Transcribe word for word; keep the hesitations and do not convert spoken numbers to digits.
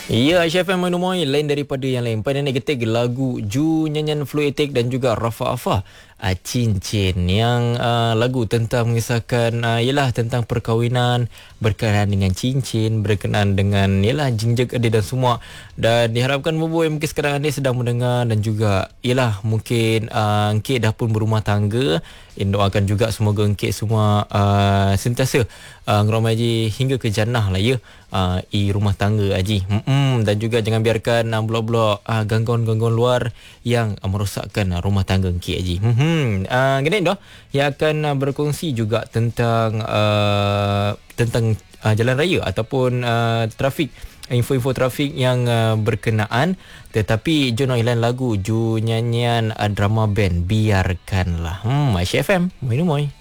Ya, Chef M Manumoi lain daripada yang lain. Pada negatif lagu Ju nyanyian Fluitik dan juga Rafa Afah. Uh, Cincin yang uh, lagu tentang mengisahkan uh, ialah tentang perkahwinan, berkenaan dengan cincin, berkenaan dengan ialah jinjek adik dan semua. Dan diharapkan bobo yang mungkin sekarang ni sedang mendengar dan juga ialah mungkin uh, Encik dah pun berumah tangga. In doakan juga semoga Encik semua uh, sentiasa uh, ngeromai haji hingga ke jannah lah ya. Uh, i rumah tangga haji. Mm-mm. Dan juga jangan biarkan uh, blok-blok uh, gangguan-gangguan luar yang uh, merosakkan uh, rumah tangga Encik haji. Hmm. Uh, Gini dah yang akan uh, berkongsi juga tentang uh, tentang uh, jalan raya ataupun uh, trafik, info-info trafik yang uh, berkenaan. Tetapi jom iklan lagu Ju nyanyian uh, drama band Biarkanlah. Hmm, Aisyah F M, Moy Moy.